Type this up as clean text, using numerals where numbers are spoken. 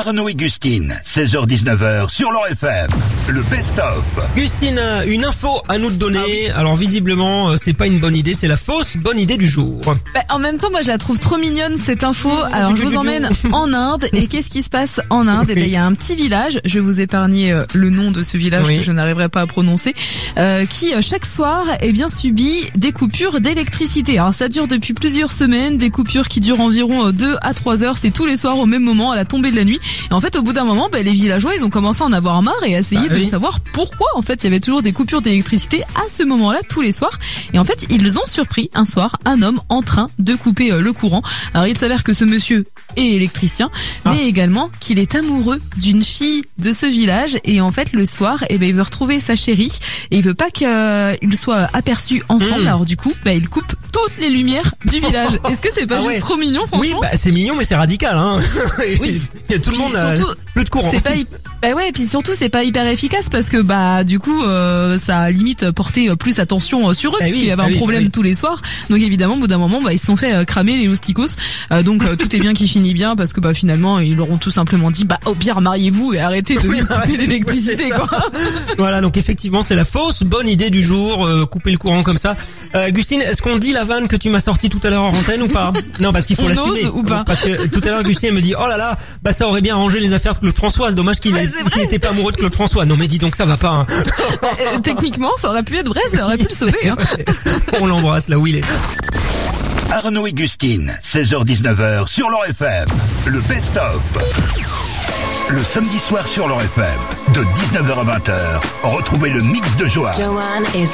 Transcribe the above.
Arnaud et Gustine, 16h-19h sur leur FM. Le best-of. Gustine a une info à nous donner. Ah oui. Alors visiblement, c'est pas une bonne idée, c'est la fausse bonne idée du jour. En même temps, moi je la trouve trop mignonne cette info. Alors je vous emmène en Inde. Et qu'est-ce qui se passe en Inde? Et il y a un petit village, je vais vous épargner le nom de ce village que je n'arriverai pas à prononcer, qui chaque soir subit des coupures d'électricité. Alors ça dure depuis plusieurs semaines, des coupures qui durent environ 2 à 3 heures, c'est tous les soirs au même moment, à la tombée de la nuit. Et en fait, au bout d'un moment, les villageois, ils ont commencé à en avoir marre et à essayer de savoir pourquoi, en fait, il y avait toujours des coupures d'électricité à ce moment-là, tous les soirs. Et en fait, ils ont surpris un soir un homme en train de couper le courant. Alors, il s'avère que ce monsieur est électricien, mais également qu'il est amoureux d'une fille de ce village. Et en fait, le soir, il veut retrouver sa chérie et il veut pas qu'ils soient aperçus ensemble. Alors, du coup, il coupe toutes les lumières du village. Est-ce que c'est pas juste trop mignon, franchement? Oui, c'est mignon, mais c'est radical, hein. Oui. Il y a tout le monde surtout, plus de courant. C'est pas et puis surtout c'est pas hyper efficace parce que du coup ça a limite porté plus attention sur eux puisqu'il y avait un problème tous les soirs. Donc évidemment au bout d'un moment ils se sont fait cramer les lousticos. Donc tout est bien qui finit bien parce que finalement ils leur ont tout simplement dit au pire mariez-vous et arrêtez de couper l'électricité quoi. Voilà, donc effectivement c'est la fausse bonne idée du jour, couper le courant comme ça. Gustine, est-ce qu'on dit la vanne que tu m'as sortie tout à l'heure en antenne ou pas? Non, parce qu'il faut l'assumer. Ou pas? Parce que tout à l'heure Gustine elle me dit oh là là, ça aurait bien arrangé les affaires de Claude François, c'est dommage qu'il n'était pas amoureux de Claude François. Non mais dis donc ça va pas. Techniquement ça aurait pu être vrai, ça aurait pu le sauver. On l'embrasse là où il est. Arnaud et Gustine, 16h-19h sur leur FM. Le best-of. Le samedi soir sur leur FM, de 19h à 20h, retrouvez le mix de Joanne.